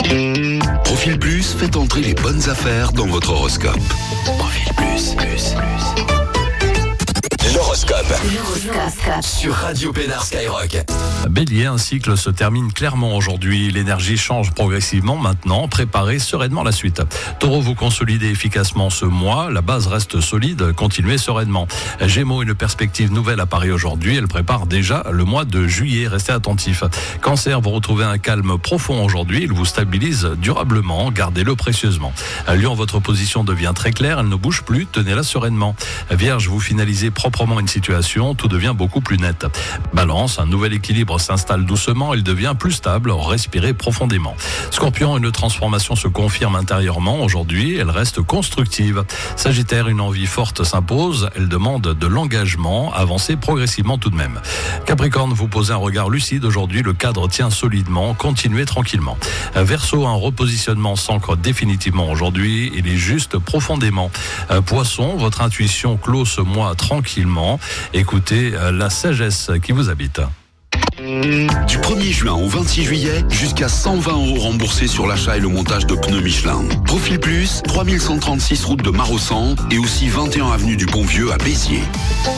Profil Plus, faites entrer les bonnes affaires dans votre horoscope. Profil Plus. L'horoscope. Sur Radio Pénard Skyrock. Bélier, un cycle se termine clairement aujourd'hui. L'énergie change progressivement maintenant. Préparez sereinement la suite. Taureau, vous consolidez efficacement ce mois. La base reste solide. Continuez sereinement. Gémeaux, une perspective nouvelle apparaît aujourd'hui. Elle prépare déjà le mois de juillet. Restez attentifs. Cancer, vous retrouvez un calme profond aujourd'hui. Il vous stabilise durablement. Gardez-le précieusement. Lion, votre position devient très claire. Elle ne bouge plus. Tenez-la sereinement. Vierge, vous finalisez proprement une situation, tout devient beaucoup plus net. Balance, un nouvel équilibre s'installe doucement, il devient plus stable, respirez profondément. Scorpion, une transformation se confirme intérieurement aujourd'hui, elle reste constructive. Sagittaire, une envie forte s'impose, elle demande de l'engagement, avancez progressivement tout de même. Capricorne, vous posez un regard lucide aujourd'hui, le cadre tient solidement, continuez tranquillement. Verseau, un repositionnement s'ancre définitivement aujourd'hui, il est juste profondément. Poisson, votre intuition clôt ce mois tranquillement. Écoutez la sagesse qui vous habite. Du 1er juin au 26 juillet, jusqu'à 120 € remboursés sur l'achat et le montage de pneus Michelin. Profil Plus, 3136 route de Maraussan et aussi 21 avenue du Pont-Vieux à Béziers.